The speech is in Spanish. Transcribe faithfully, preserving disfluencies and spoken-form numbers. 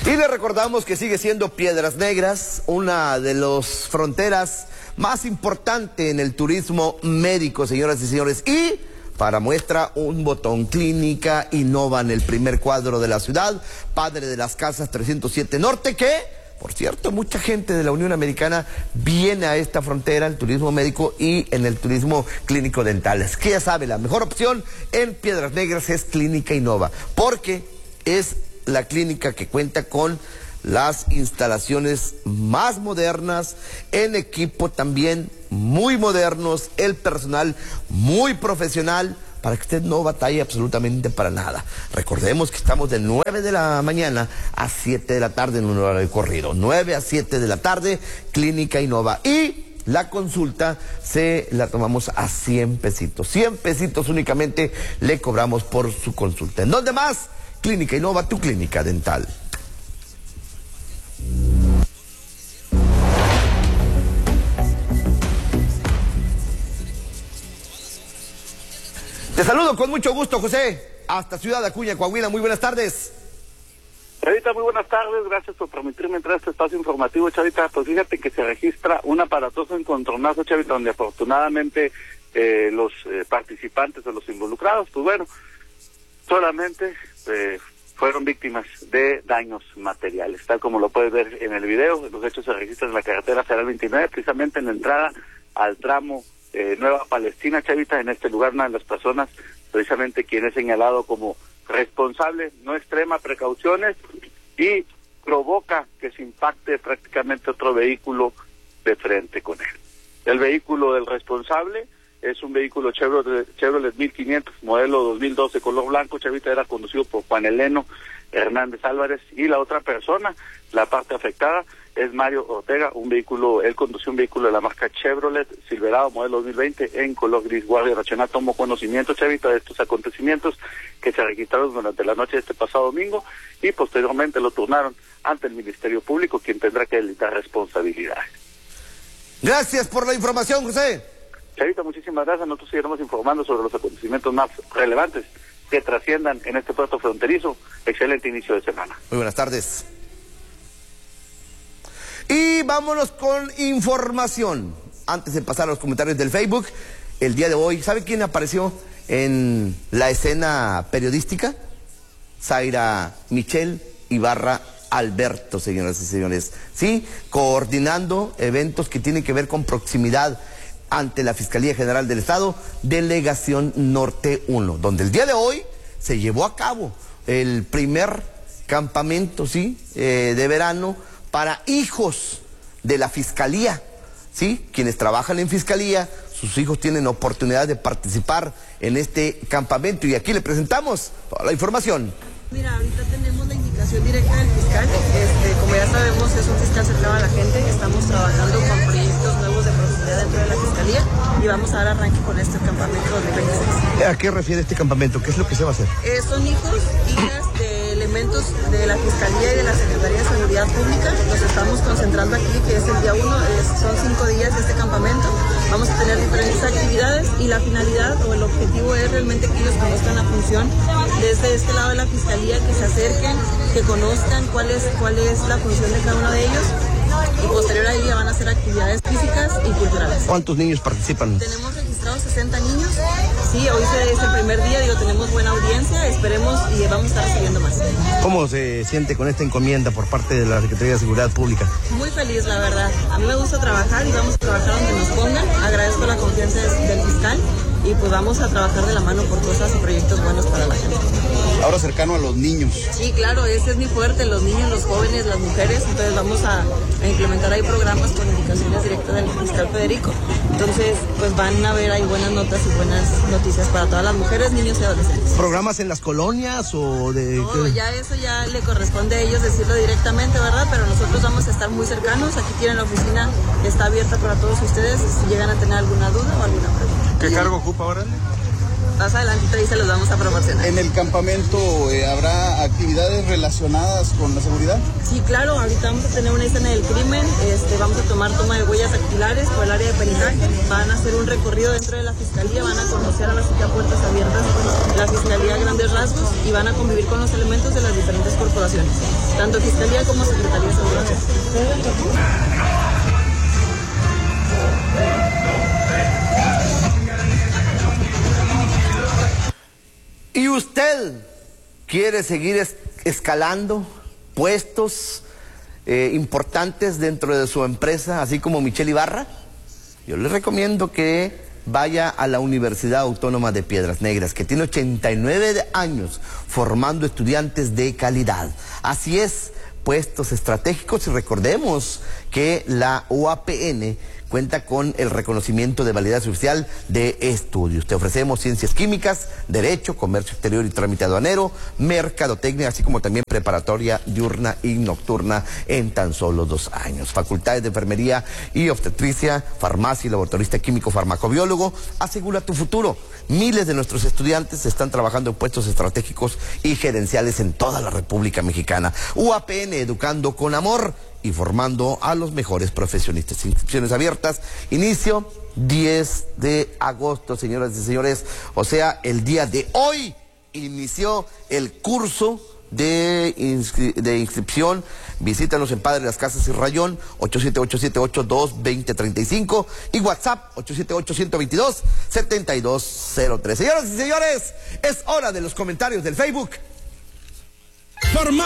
Y le recordamos que sigue siendo Piedras Negras una de las fronteras más importantes en el turismo médico, señoras y señores. Y para muestra, un botón: Clínica Innova en el primer cuadro de la ciudad, padre de las casas trescientos siete Norte, que, por cierto, mucha gente de la Unión Americana viene a esta frontera, el turismo médico y en el turismo clínico dental. Es que ya sabe, la mejor opción en Piedras Negras es Clínica Innova, porque es la clínica que cuenta con las instalaciones más modernas, en equipo también muy modernos, el personal muy profesional, para que usted no batalle absolutamente para nada. Recordemos que estamos de nueve de la mañana a siete de la tarde en un horario corrido. nueve a siete de la tarde, Clínica Innova. Y la consulta se la tomamos a cien pesitos. cien pesitos únicamente le cobramos por su consulta. ¿En dónde más? Clínica Innova, tu clínica dental. Te saludo con mucho gusto, José, hasta Ciudad Acuña, Coahuila. Muy buenas tardes. Chavita, muy buenas tardes, gracias por permitirme entrar a este espacio informativo, Chavita. Pues fíjate que se registra un aparatoso encontronazo, Chavita, donde afortunadamente eh, los eh, participantes o los involucrados, pues bueno, solamente eh, fueron víctimas de daños materiales, tal como lo puedes ver en el video. Los hechos se registran en la carretera federal veintinueve, precisamente en la entrada al tramo eh, Nueva Palestina, Chavita. En este lugar, una de las personas, precisamente quien es señalado como responsable, no extrema precauciones y provoca que se impacte prácticamente otro vehículo de frente con él. El vehículo del responsable es un vehículo Chevrolet, Chevrolet mil quinientos, modelo dos mil doce, color blanco, Chavita. Era conducido por Juan Eleno Hernández Álvarez, y la otra persona, la parte afectada, es Mario Ortega. Un vehículo, él condució un vehículo de la marca Chevrolet Silverado, modelo dos mil veinte, en color gris. Guardia Nacional tomó conocimiento, Chavita, de estos acontecimientos que se registraron durante la noche de este pasado domingo, y posteriormente lo turnaron ante el Ministerio Público, quien tendrá que delitar responsabilidades. Gracias por la información, José. Chavita, muchísimas gracias. Nosotros seguiremos informando sobre los acontecimientos más relevantes que trasciendan en este puerto fronterizo. Excelente inicio de semana. Muy buenas tardes. Y vámonos con información. Antes de pasar a los comentarios del Facebook, el día de hoy, ¿sabe quién apareció en la escena periodística? Zaira Michelle Ibarra Alberto, señoras y señores. Sí, coordinando eventos que tienen que ver con proximidad ante la Fiscalía General del Estado, Delegación Norte uno, donde el día de hoy se llevó a cabo el primer campamento, sí, eh, de verano para hijos de la Fiscalía, sí, quienes trabajan en Fiscalía, sus hijos tienen oportunidad de participar en este campamento, y aquí le presentamos toda la información. Mira, ahorita tenemos la indicación directa del fiscal. Este, como ya sabemos, es un fiscal cercano a la gente. Estamos trabajando con proyectos nuevos de proximidad dentro de la Fiscalía y vamos a dar arranque con este campamento dos mil veintiséis. ¿A qué refiere este campamento? ¿Qué es lo que se va a hacer? Eh, son hijos, hijas de elementos de la Fiscalía y de la Secretaría de Seguridad Pública. Nos estamos concentrando aquí, que es el día uno, es, son cinco días de este campamento. Vamos a tener diferentes actividades y la finalidad o el objetivo es realmente que ellos conozcan la función desde este lado de la Fiscalía, que se acerquen, que conozcan cuál es, cuál es la función de cada uno de ellos, y posterior a ello van a hacer actividades físicas y culturales. ¿Cuántos niños participan? Tenemos registrados sesenta niños. Sí, hoy es el primer día, digo, tenemos buena audiencia, esperemos y vamos a estar recibiendo más. ¿Cómo se siente con esta encomienda por parte de la Secretaría de Seguridad Pública? Muy feliz, la verdad. A mí me gusta trabajar y vamos a trabajar donde nos pongan. Agradezco la confianza del fiscal y pues vamos a trabajar de la mano por cosas y proyectos buenos para la gente. Ahora cercano a los niños. Sí, claro, ese es mi fuerte, los niños, los jóvenes, las mujeres. Entonces vamos a, a implementar ahí programas con indicaciones directas del fiscal Federico. Entonces, pues van a ver ahí buenas notas y buenas noticias para todas las mujeres, niños y adolescentes. ¿Programas en las colonias o de...? No, ya eso ya le corresponde a ellos decirlo directamente, ¿verdad? Pero nosotros vamos a estar muy cercanos. Aquí tienen la oficina que está abierta para todos ustedes si llegan a tener alguna duda o alguna pregunta. ¿Qué cargo ocupa ahora? Más adelante ahí se los vamos a proporcionar. ¿En el campamento eh, habrá actividades relacionadas con la seguridad? Sí, claro, ahorita vamos a tener una escena del crimen, este, vamos a tomar toma de huellas dactilares por el área de peritaje, van a hacer un recorrido dentro de la Fiscalía, van a conocer a la cita puertas abiertas, la Fiscalía a grandes rasgos, y van a convivir con los elementos de las diferentes corporaciones instituciones, tanto Fiscalía como Secretaría de Seguridad. ¿Y usted quiere seguir es escalando puestos eh, importantes dentro de su empresa, así como Michelle Ibarra? Yo le recomiendo que vaya a la Universidad Autónoma de Piedras Negras, que tiene ochenta y nueve años formando estudiantes de calidad. Así es, puestos estratégicos, y recordemos que la U A P N cuenta con el reconocimiento de validez oficial de estudios. Te ofrecemos ciencias químicas, derecho, comercio exterior y trámite aduanero, mercadotecnia, así como también preparatoria diurna y nocturna en tan solo dos años. Facultades de enfermería y obstetricia, farmacia y laboratorista químico farmacobiólogo. Asegura tu futuro. Miles de nuestros estudiantes están trabajando en puestos estratégicos y gerenciales en toda la República Mexicana. U A P N, educando con amor y formando a los mejores profesionistas. Inscripciones abiertas, inicio diez de agosto, señoras y señores, o sea, el día de hoy inició el curso de, inscri de inscripción. Visítanos en Padre Las Casas y Rayón, ocho siete ocho siete ocho dos dos cero tres cinco, y WhatsApp ocho siete ocho, uno dos dos, siete dos cero tres. Señoras y señores, es hora de los comentarios del Facebook. Farmacia